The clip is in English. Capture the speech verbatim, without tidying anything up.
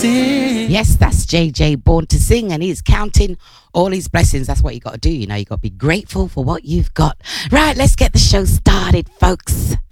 sing. Yes, that's J J, born to sing, and he's counting all his blessings. That's what you got to do, you know. You got to be grateful for what you've got. Right, let's get the show started, folks.